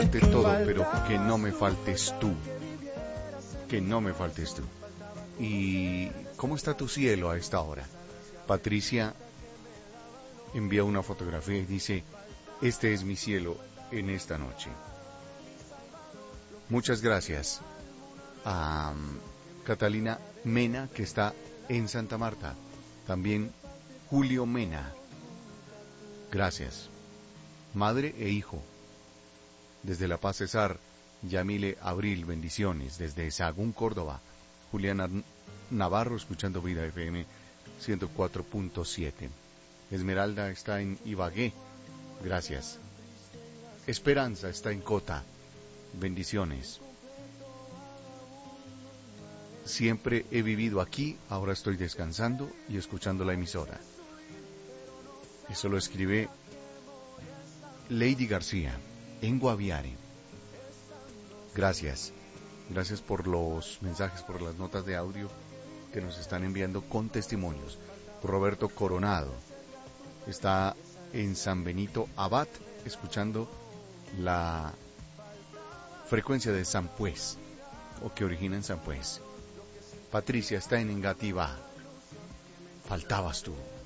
falte todo, pero que no me faltes tú. Que no me faltes tú. ¿Y cómo está tu cielo a esta hora? Patricia envía una fotografía y dice: este es mi cielo en esta noche. Muchas gracias a Catalina Mena, que está en Santa Marta. También Julio Mena. Gracias. Madre e hijo. Desde La Paz, Cesar. Yamile Abril, bendiciones. Desde Sahagún, Córdoba. Juliana Navarro, escuchando Vida FM 104.7. Esmeralda está en Ibagué. Gracias. Esperanza está en Cota. Bendiciones. Siempre he vivido aquí, ahora estoy descansando y escuchando la emisora. Eso lo escribe Lady García, en Guaviare. Gracias. Gracias por los mensajes, por las notas de audio que nos están enviando con testimonios. Roberto Coronado está en San Benito Abad, escuchando la frecuencia de San Pues, o que origina en San Pues. Patricia está en Engativá. Faltabas tú.